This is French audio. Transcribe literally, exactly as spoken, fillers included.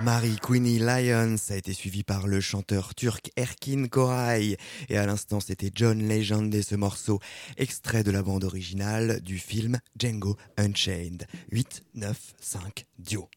Marie Queenie Lyons a été suivi par le chanteur turc Erkin Koray. Et à l'instant, c'était John Legend et ce morceau, extrait de la bande originale du film Django Unchained. huit, neuf, cinq, duo.